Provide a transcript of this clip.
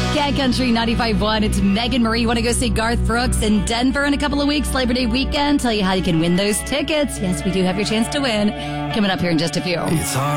Cat Country 95.1. It's Megan Marie. You want to go see Garth Brooks in Denver in a couple of weeks, Labor Day weekend? Tell you how you can win those tickets. Yes, we do have your chance to win. Coming up here in just a few. It's hard.